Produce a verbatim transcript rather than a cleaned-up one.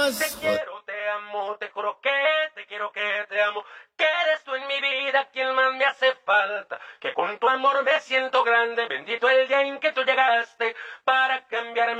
Te quiero, te amo, te juro que te quiero, que te amo. Que eres tú en mi vida quien más me hace falta. Que con tu amor me siento grande. Bendito el día en que tú llegaste para cambiarme.